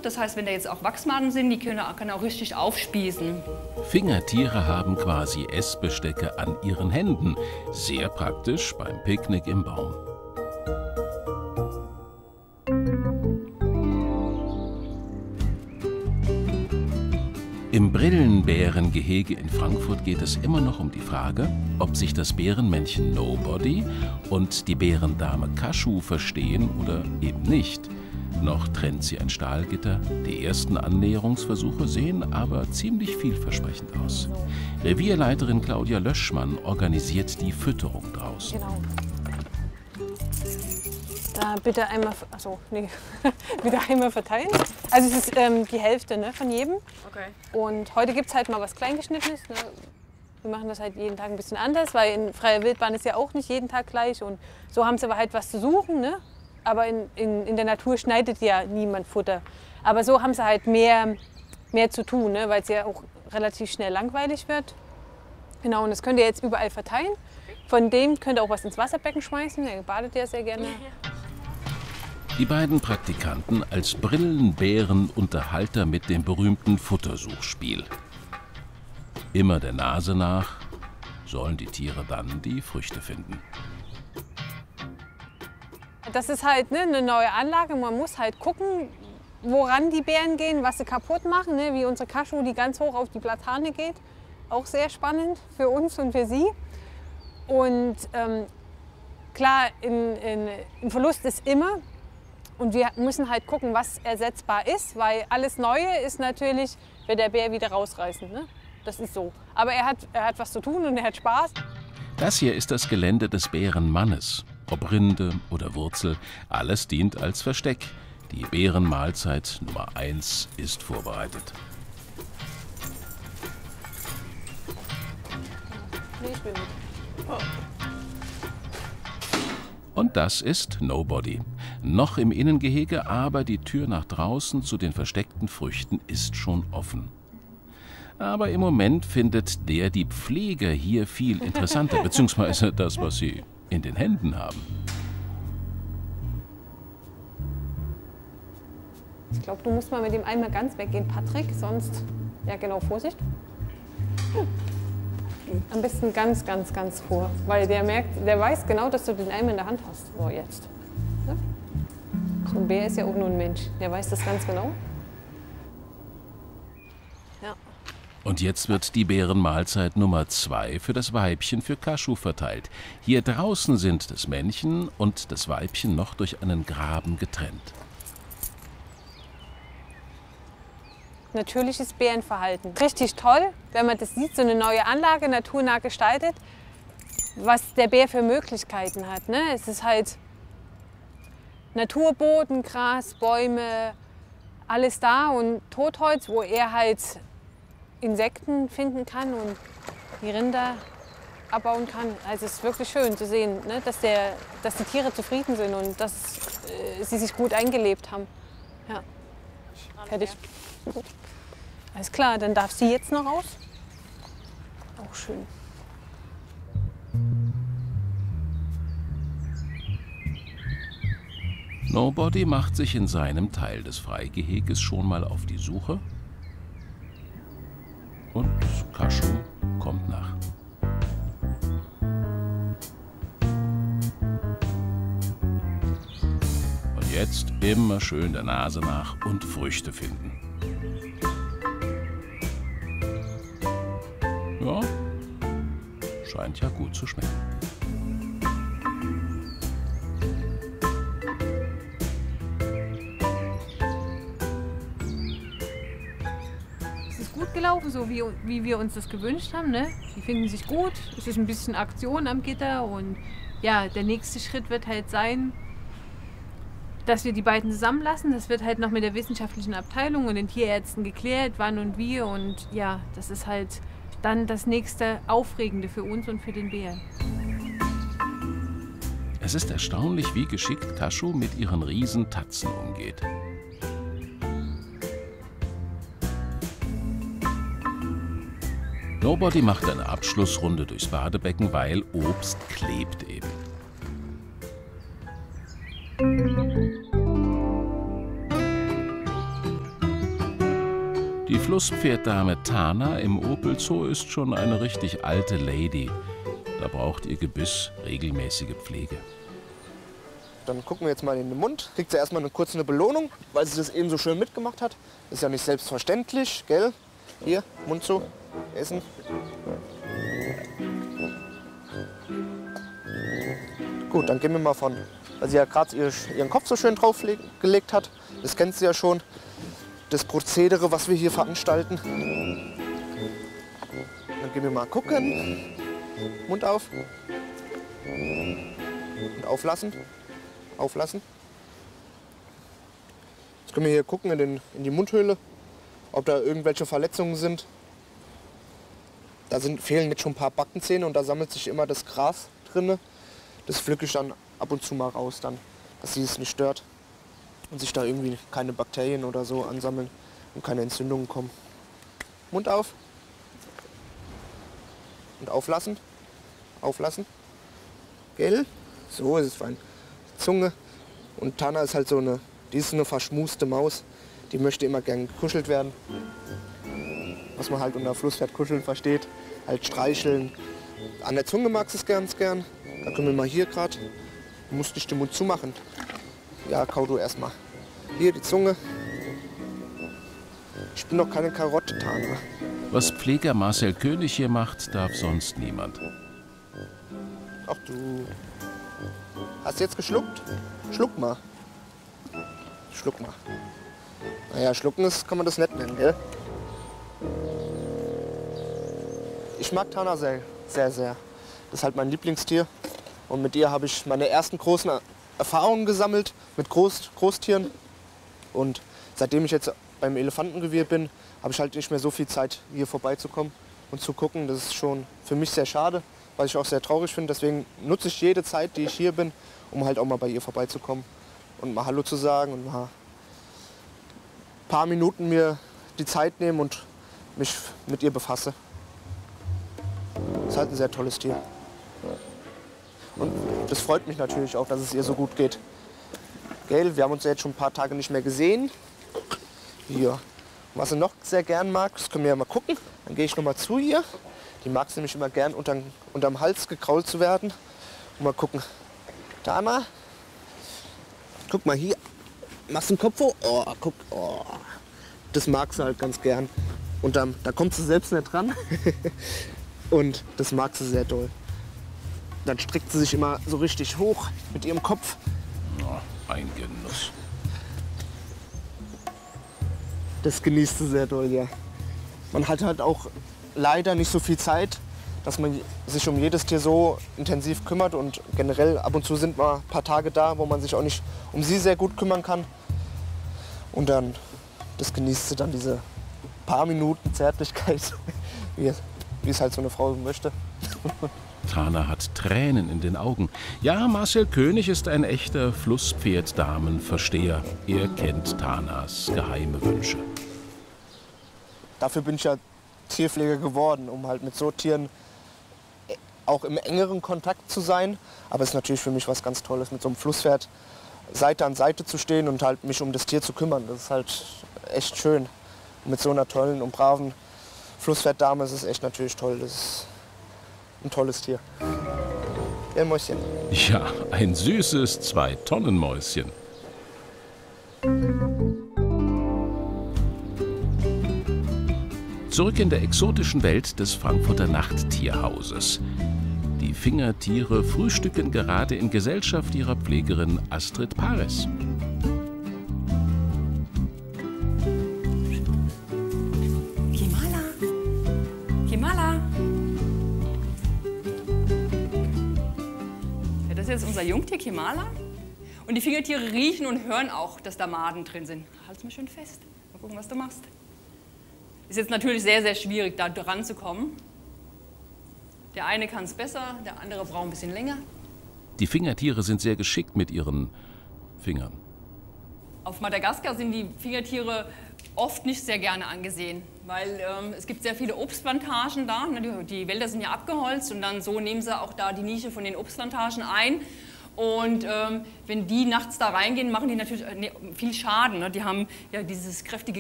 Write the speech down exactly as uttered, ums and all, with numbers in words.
Das heißt, wenn da jetzt auch Wachsmaden sind, die können, können auch richtig aufspießen. Fingertiere haben quasi Essbestecke an ihren Händen. Sehr praktisch beim Picknick im Baum. Im Brillenbärengehege in Frankfurt geht es immer noch um die Frage, ob sich das Bärenmännchen Nobody und die Bärendame Kaschu verstehen oder eben nicht. Noch trennt sie ein Stahlgitter. Die ersten Annäherungsversuche sehen aber ziemlich vielversprechend aus. Revierleiterin Claudia Löschmann organisiert die Fütterung draus. Genau. Da bitte einmal, achso, nee, bitte einmal verteilen. Also es ist ähm, die Hälfte, ne, von jedem. Okay. Und heute gibt es halt mal was Kleingeschnittenes. Ne. Wir machen das halt jeden Tag ein bisschen anders, weil in freier Wildbahn ist ja auch nicht jeden Tag gleich. Und so haben sie aber halt was zu suchen. Ne. Aber in, in, in der Natur schneidet ja niemand Futter. Aber so haben sie halt mehr, mehr zu tun, ne, weil es ja auch relativ schnell langweilig wird. Genau, und das könnt ihr jetzt überall verteilen. Von dem könnt ihr auch was ins Wasserbecken schmeißen. Er badet ja sehr gerne. Die beiden Praktikanten als Brillenbärenunterhalter mit dem berühmten Futtersuchspiel. Immer der Nase nach sollen die Tiere dann die Früchte finden. Das ist halt, ne, eine neue Anlage. Man muss halt gucken, woran die Bären gehen, was sie kaputt machen. Ne? Wie unsere Kaschu, die ganz hoch auf die Platane geht. Auch sehr spannend für uns und für sie. Und ähm, klar, in, in, ein Verlust ist immer. Und wir müssen halt gucken, was ersetzbar ist, weil alles Neue ist natürlich, wird der Bär wieder rausreißen. Ne? Das ist so. Aber er hat, er hat was zu tun und er hat Spaß. Das hier ist das Gelände des Bärenmannes. Ob Rinde oder Wurzel, alles dient als Versteck. Die Bärenmahlzeit Nummer eins ist vorbereitet. Nee, ich bin mit. Oh. Und das ist Nobody. Noch im Innengehege, aber die Tür nach draußen zu den versteckten Früchten ist schon offen. Aber im Moment findet der die Pflege hier viel interessanter, beziehungsweise das, was sie in den Händen haben. Ich glaube, du musst mal mit dem einmal ganz weggehen, Patrick, sonst, ja genau, Vorsicht. Am besten ganz, ganz, ganz vor, weil der merkt, der weiß genau, dass du den Eimer in der Hand hast. So, jetzt. Ja? So ein Bär ist ja auch nur ein Mensch, der weiß das ganz genau. Ja. Und jetzt wird die Bärenmahlzeit Nummer zwei für das Weibchen für Kaschu verteilt. Hier draußen sind das Männchen und das Weibchen noch durch einen Graben getrennt. Natürliches Bärenverhalten. Richtig toll, wenn man das sieht, so eine neue Anlage, naturnah gestaltet, was der Bär für Möglichkeiten hat. Ne? Es ist halt Naturboden, Gras, Bäume, alles da und Totholz, wo er halt Insekten finden kann und die Rinder abbauen kann. Also es ist wirklich schön zu sehen, ne? dass, der, dass die Tiere zufrieden sind und dass äh, sie sich gut eingelebt haben. Ja. Fertig. Gut. Alles klar, dann darf sie jetzt noch raus. Auch schön. Nobody macht sich in seinem Teil des Freigeheges schon mal auf die Suche. Und Kaschu kommt nach. Und jetzt immer schön der Nase nach und Früchte finden. Ja, scheint ja gut zu schmecken. Es ist gut gelaufen, so wie, wie wir uns das gewünscht haben. Ne? Die finden sich gut, es ist ein bisschen Aktion am Gitter und ja, der nächste Schritt wird halt sein, dass wir die beiden zusammenlassen. Das wird halt noch mit der wissenschaftlichen Abteilung und den Tierärzten geklärt, wann und wie. Und ja, das ist halt dann das nächste Aufregende für uns und für den Bären. Es ist erstaunlich, wie geschickt Kaschu mit ihren Riesentatzen umgeht. Nobody macht eine Abschlussrunde durchs Badebecken, weil Obst klebt eben. Die Flusspferddame Tana im Opel Zoo ist schon eine richtig alte Lady. Da braucht ihr Gebiss regelmäßige Pflege. Dann gucken wir jetzt mal in den Mund. Kriegt sie erstmal eine kurze Belohnung, weil sie das eben so schön mitgemacht hat. Ist ja nicht selbstverständlich, gell? Hier, Mund zu, essen. Gut, dann gehen wir mal von, weil sie ja gerade ihren Kopf so schön drauf gelegt hat. Das kennt sie ja schon, das Prozedere, was wir hier veranstalten. Dann gehen wir mal gucken. Mund auf. Und auflassen. Auflassen. Jetzt können wir hier gucken in, den, in die Mundhöhle, ob da irgendwelche Verletzungen sind. Da sind, fehlen jetzt schon ein paar Backenzähne und da sammelt sich immer das Gras drin. Das pflücke ich dann ab und zu mal raus, dann, dass sie es nicht stört und sich da irgendwie keine Bakterien oder so ansammeln und keine Entzündungen kommen. Mund auf und auflassen, auflassen, gell? So ist es fein. Zunge und Tana ist halt so eine, die ist eine verschmuste Maus, die möchte immer gern gekuschelt werden. Was man halt unter Flusspferdkuscheln versteht, halt streicheln. An der Zunge mag sie es ganz gern. Da können wir mal hier gerade, du musst nicht den Mund zumachen. Ja, kau du erstmal. Hier die Zunge. Ich bin doch keine Karotte, Tana. Was Pfleger Marcel König hier macht, darf sonst niemand. Ach du. Hast du jetzt geschluckt? Schluck mal. Schluck mal. Naja, schlucken ist, kann man das nicht nennen, gell? Ich mag Tana sehr, sehr, sehr. Das ist halt mein Lieblingstier. Und mit ihr habe ich meine ersten großen Erfahrungen gesammelt mit Groß, Großtieren. Und seitdem ich jetzt beim Elefantengewirr bin, habe ich halt nicht mehr so viel Zeit, hier vorbeizukommen und zu gucken. Das ist schon für mich sehr schade, was ich auch sehr traurig finde. Deswegen nutze ich jede Zeit, die ich hier bin, um halt auch mal bei ihr vorbeizukommen und mal Hallo zu sagen und mal ein paar Minuten mir die Zeit nehmen und mich mit ihr befasse. Das ist halt ein sehr tolles Tier. Und das freut mich natürlich auch, dass es ihr so gut geht. Gell, wir haben uns ja jetzt schon ein paar Tage nicht mehr gesehen. Hier. Was sie noch sehr gern mag, das können wir ja mal gucken. Dann gehe ich noch mal zu ihr. Die mag es nämlich immer gern unterm, unterm Hals gekrault zu werden. Und mal gucken. Tana, guck mal hier. Machst du den Kopf hoch? Oh, guck. Oh. Das mag sie halt ganz gern. Und dann, da kommt sie selbst nicht dran. Und das mag sie sehr doll. Dann streckt sie sich immer so richtig hoch mit ihrem Kopf. Oh, ein Genuss. Das genießt sie sehr doll, ja. Man hat halt auch leider nicht so viel Zeit, dass man sich um jedes Tier so intensiv kümmert. Und generell ab und zu sind mal ein paar Tage da, wo man sich auch nicht um sie sehr gut kümmern kann. Und dann, das genießt sie dann, diese paar Minuten Zärtlichkeit, wie, wie es halt so eine Frau möchte. Tana hat Tränen in den Augen. Ja, Marcel König ist ein echter Flusspferddamenversteher. Er kennt Tanas geheime Wünsche. Dafür bin ich ja Tierpfleger geworden, um halt mit so Tieren auch im engeren Kontakt zu sein. Aber es ist natürlich für mich was ganz Tolles, mit so einem Flusspferd Seite an Seite zu stehen und halt mich um das Tier zu kümmern. Das ist halt echt schön. Und mit so einer tollen und braven Flusspferddame ist es echt natürlich toll. Das ist ein tolles Tier. Ja, Mäuschen. Ja, ein süßes Zwei-Tonnen-Mäuschen. Zurück in der exotischen Welt des Frankfurter Nachttierhauses. Die Fingertiere frühstücken gerade in Gesellschaft ihrer Pflegerin Astrid Pares. Kimala. Kimala. Ja, das ist jetzt unser Jungtier Kimala. Und die Fingertiere riechen und hören auch, dass da Maden drin sind. Halt's mal schön fest. Mal gucken, was du machst. Ist jetzt natürlich sehr, sehr schwierig, da dran zu kommen. Der eine kann es besser, der andere braucht ein bisschen länger. Die Fingertiere sind sehr geschickt mit ihren Fingern. Auf Madagaskar sind die Fingertiere oft nicht sehr gerne angesehen, weil ähm, es gibt sehr viele Obstplantagen da. Ne? Die, die Wälder sind ja abgeholzt und dann so nehmen sie auch da die Nische von den Obstplantagen ein. Und ähm, wenn die nachts da reingehen, machen die natürlich äh, viel Schaden. Ne? Die haben ja dieses kräftige